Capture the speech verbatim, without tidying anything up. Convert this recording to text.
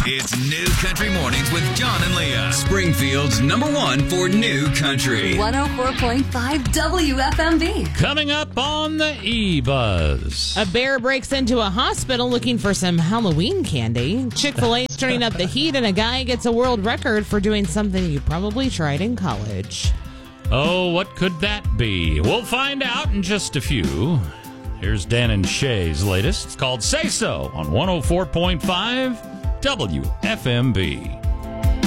It's New Country Mornings with John and Leah. Springfield's number one for New Country. one oh four point five W F M B. Coming up on the E-Buzz. A bear breaks into a hospital looking for some Halloween candy. Chick-fil-A is turning up the heat, and a guy gets a world record for doing something you probably tried in college. Oh, what could that be? We'll find out in just a few. Here's Dan and Shay's latest. It's called Say So on one oh four point five W F M B.